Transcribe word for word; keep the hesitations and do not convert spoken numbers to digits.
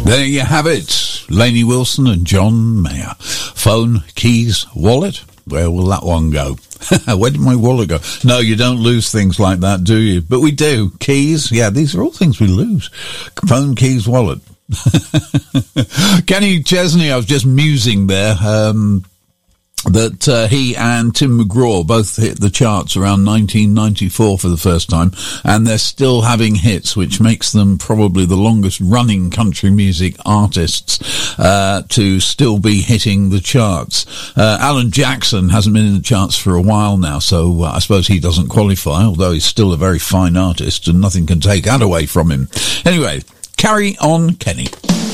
There you have it. Lainey Wilson and John Mayer. Phone, keys, wallet. Where will that one go? Where did my wallet go? No, you don't lose things like that, do you? But we do. Keys. Yeah, these are all things we lose. Phone, keys, wallet. Kenny Chesney, I was just musing there. Um... that uh, he and Tim McGraw both hit the charts around nineteen ninety-four for the first time, and they're still having hits, which makes them probably the longest running country music artists uh, to still be hitting the charts. Uh, Alan Jackson hasn't been in the charts for a while now, so uh, I suppose he doesn't qualify, although he's still a very fine artist and nothing can take that away from him. Anyway, carry on, Kenny.